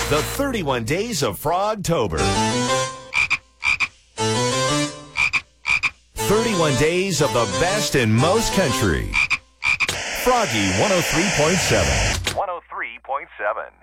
The 31 Days of Frogtober. 31 days of the best in most country. Froggy 103.7. 103.7.